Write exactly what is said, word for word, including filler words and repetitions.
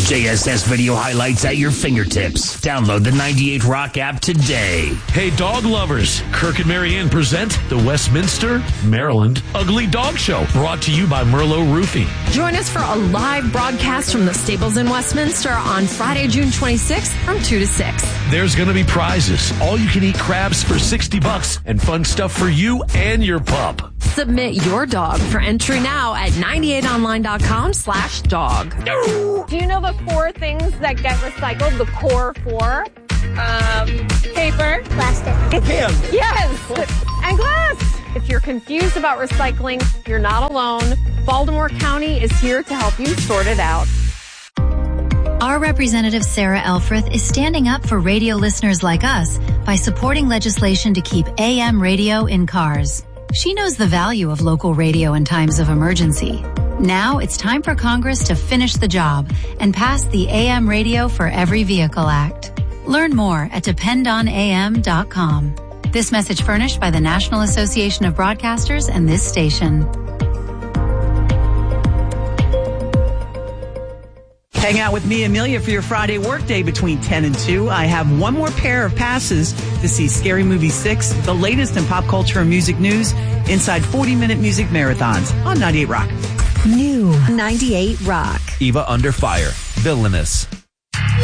J S S video highlights at your fingertips. Download the ninety-eight Rock app today. Hey, dog lovers. Kirk and Marianne present the Westminster, Maryland Ugly Dog Show, brought to you by Merlot Roofing. Join us for a live broadcast from the stables in Westminster on Friday, June twenty-sixth from two to six. There's going to be prizes, all-you-can-eat crabs for sixty bucks, and fun stuff for you and your pup. Submit your dog for entry now at ninety-eight online dot com slash dog. Do you know the four things that get recycled? The core four? Um, paper. Plastic. Can. Yes. And glass. If you're confused about recycling, you're not alone. Baltimore County is here to help you sort it out. Our representative Sarah Elfreth is standing up for radio listeners like us by supporting legislation to keep A M radio in cars. She knows the value of local radio in times of emergency. Now it's time for Congress to finish the job and pass the A M Radio for Every Vehicle Act. Learn more at depend on A M dot com. This message furnished by the National Association of Broadcasters and this station. Hang out with me, Amelia, for your Friday workday between ten and two. I have one more pair of passes to see Scary Movie six, the latest in pop culture and music news, inside forty-minute music marathons on ninety-eight Rock. New ninety-eight Rock. Eva Under Fire, Villainous.